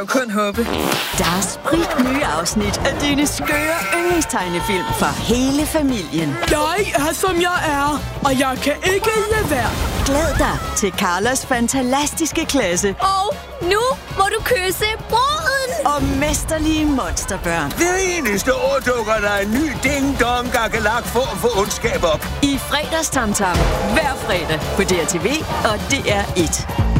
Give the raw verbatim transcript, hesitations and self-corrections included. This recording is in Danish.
Kun håbe. Der er spritnye afsnit af dine skøre yndlingstegnefilm for hele familien. Jeg er, som jeg er, og jeg kan ikke lade være. Glæd dig til Carlos fantastiske klasse Og nu må du kysse bruden. og mesterlige monsterbørn. Hver eneste år dukker der en ny ding-dong gakkelak for at få ondskab op. I fredagstamtam hver fredag på D R T V og D R et.